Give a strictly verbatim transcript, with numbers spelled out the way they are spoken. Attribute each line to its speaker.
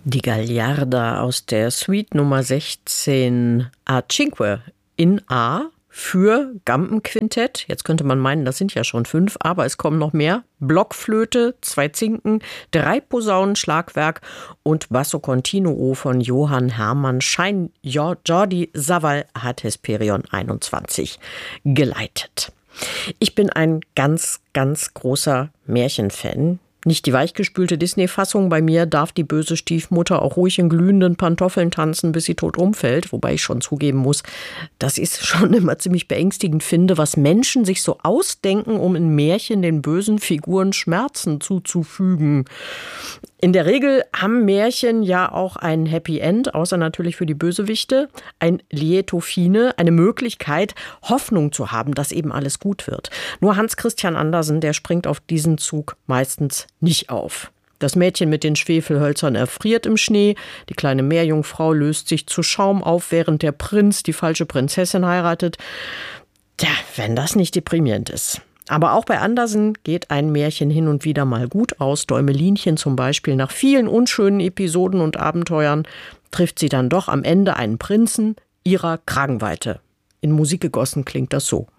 Speaker 1: Die Gagliarda aus der Suite Nummer sechzehn A Cinque in A für Gampenquintett. Jetzt könnte man meinen, das sind ja schon fünf, aber es kommen noch mehr. Blockflöte, zwei Zinken, drei Posaunen, Schlagwerk und Basso Continuo von Johann Hermann Schein. Jordi Savall hat Hesperion einundzwanzig geleitet. Ich bin ein ganz, ganz großer Märchenfan. Nicht die weichgespülte Disney-Fassung. Bei mir darf die böse Stiefmutter auch ruhig in glühenden Pantoffeln tanzen, bis sie tot umfällt. Wobei ich schon zugeben muss, dass ich es schon immer ziemlich beängstigend finde, was Menschen sich so ausdenken, um in Märchen den bösen Figuren Schmerzen zuzufügen. In der Regel haben Märchen ja auch ein Happy End, außer natürlich für die Bösewichte. Ein Lieto fine, eine Möglichkeit, Hoffnung zu haben, dass eben alles gut wird. Nur Hans Christian Andersen, der springt auf diesen Zug meistens nicht auf. Das Mädchen mit den Schwefelhölzern erfriert im Schnee. Die kleine Meerjungfrau löst sich zu Schaum auf, während der Prinz die falsche Prinzessin heiratet. Tja, wenn das nicht deprimierend ist. Aber auch bei Andersen geht ein Märchen hin und wieder mal gut aus. Däumelinchen zum Beispiel. Nach vielen unschönen Episoden und Abenteuern trifft sie dann doch am Ende einen Prinzen ihrer Kragenweite. In Musik gegossen klingt das so.